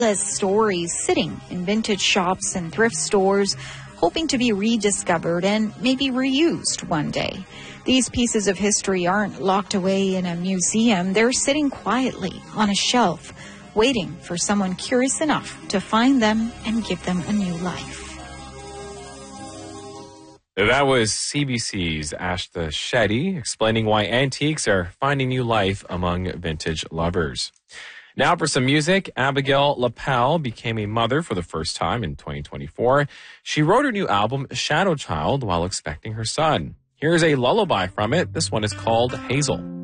as stories sitting in vintage shops and thrift stores, hoping to be rediscovered and maybe reused one day. These pieces of history aren't locked away in a museum. They're sitting quietly on a shelf, waiting for someone curious enough to find them and give them a new life. That was CBC's Ashta Shetty explaining why antiques are finding new life among vintage lovers. Now for some music, Abigail Lapel became a mother for the first time in 2024. She wrote her new album, Shadow Child, while expecting her son. Here's a lullaby from it. This one is called Hazel.